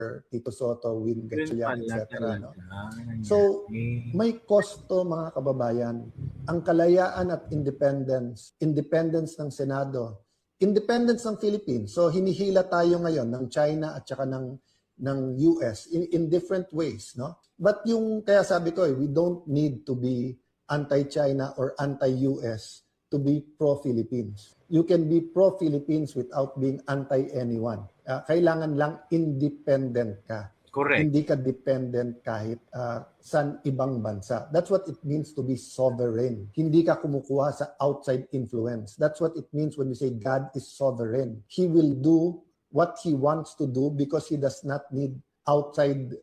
Tito Soto, Win Yun Gatchalian, pala etc. No? talaga. So, may kosto mga kababayan. Ang kalayaan at independence ng Senado, independence ng Philippines. So, hinihila tayo ngayon ng China at saka ng US in different ways. No? But yung, kaya sabi ko, we don't need to be anti-China or anti-US to be pro-Philippines. You can be pro-Philippines without being anti-anyone. Kailangan lang independent ka. Correct. Hindi ka dependent kahit sa ibang bansa. That's what it means to be sovereign. Hindi ka kumukuha sa outside influence. That's what it means when we say God is sovereign. He will do what He wants to do because He does not need outside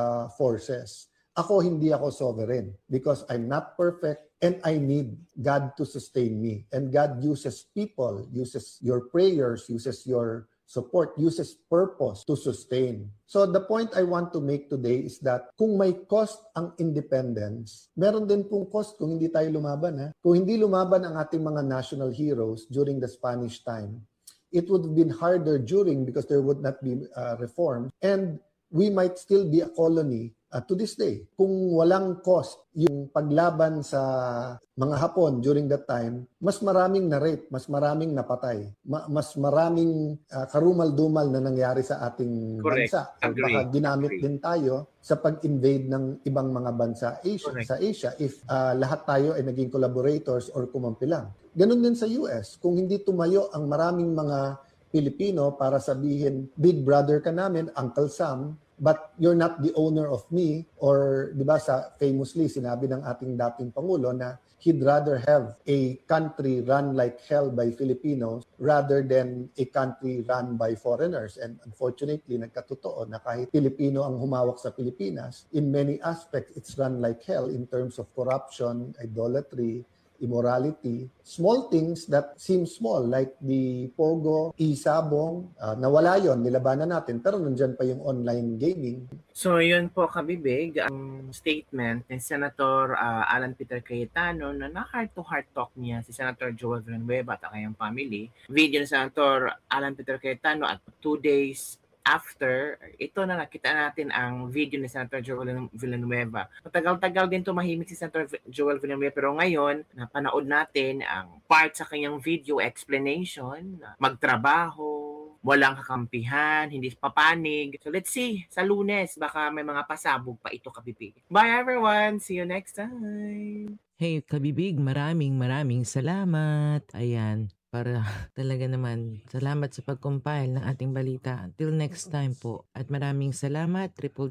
forces. Ako, hindi ako sovereign because I'm not perfect and I need God to sustain me. And God uses people, uses your prayers, uses your support, uses purpose to sustain. So the point I want to make today is that kung may cost ang independence, meron din pong cost kung hindi tayo lumaban. Ha? Kung hindi lumaban ang ating mga national heroes during the Spanish time, it would have been harder during because there would not be reform and we might still be a colony to this day. Kung walang cost yung paglaban sa mga Hapon during that time, mas maraming na-rape, mas maraming napatay, mas maraming karumal-dumal na nangyari sa ating bansa. So baka ginamit din tayo sa pag-invade ng ibang mga bansa sa Asia if lahat tayo ay naging collaborators or kumampi lang. Ganun din sa US. Kung hindi tumayo ang maraming mga Pilipino para sabihin, big brother ka namin, Uncle Sam, but you're not the owner of me, or di ba famously sinabi ng ating dating Pangulo na he'd rather have a country run like hell by Filipinos rather than a country run by foreigners. And unfortunately, nagkatotoo na kahit Pilipino ang humawak sa Pilipinas, in many aspects, it's run like hell in terms of corruption, idolatry, immorality, small things that seem small like the Pogo, Isabong, nawala yon, nilabanan natin, pero nandyan pa yung online gaming. So yun po kabibig, ang statement ni Senator Alan Peter Cayetano na heart-to-heart talk niya si Senator Joel Villanueva at ang kanyang family. Video ni Senator Alan Peter Cayetano at 2 days after, ito na nakita natin ang video ni Senator Joel Villanueva. Matagal-tagal din tumahimik si Senator Joel Villanueva pero ngayon, napanood natin ang part sa kanyang video explanation, magtrabaho, walang kakampihan, hindi papanig. So let's see, sa Lunes, baka may mga pasabog pa ito kabibig. Bye everyone! See you next time! Hey kabibig, maraming salamat. Ayan. Para talaga naman, salamat sa pag-compile ng ating balita. Until next time po. At maraming salamat,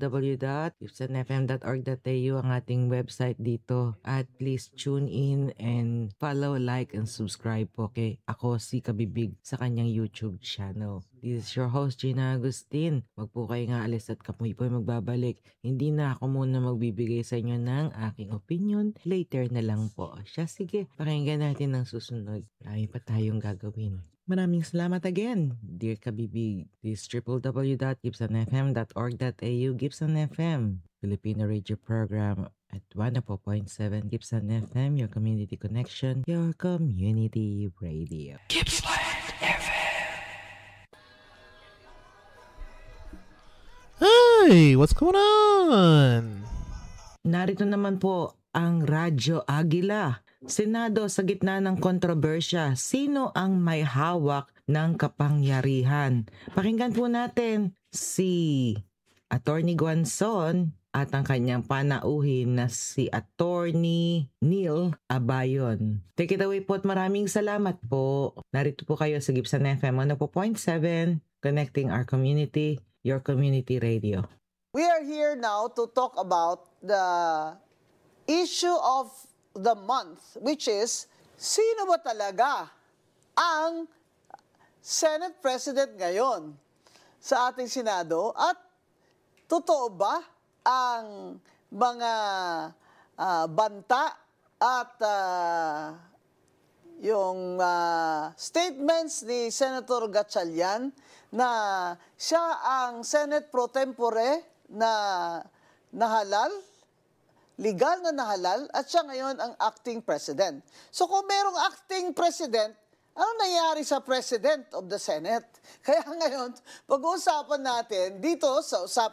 www.gibsonfm.org.au ang ating website dito. At please tune in and follow, like, and subscribe po kay ako si Kabibig sa kanyang YouTube channel. This is your host, Gina Agustin. Wag po kayo nga alis at kapoy po magbabalik. Hindi na ako muna magbibigay sa inyo ng aking opinion. Later na lang po. Siya, sige, pakinggan natin ang susunod. Marami pa tayong gagawin. Maraming salamat again, dear Kabibig. This is www.gibsonfm.org.au Gibson FM, Filipino radio program at 104.7 Gibson FM, your community connection, your community radio. Gibson FM. Hey, what's going on? Narito naman po ang Radyo Agila. Senado sa gitna ng kontrobersya, sino ang may hawak ng kapangyarihan? Pakinggan po natin si Attorney Guanzon at ang kanyang panauhin na si Attorney Neil Abayon. Take it away po at maraming salamat po. Narito po kayo sa Gibson FM 104.7, connecting our community, your community radio. We are here now to talk about the issue of the month, which is, sino ba talaga ang Senate President ngayon sa ating Senado? At totoo ba ang mga banta at yung statements ni Senator Gatchalian na siya ang Senate pro tempore na nahalal, legal na nahalal, at siya ngayon ang acting president. So kung merong acting president, ano nangyari sa President of the Senate? Kaya ngayon, pag-uusapan natin dito sa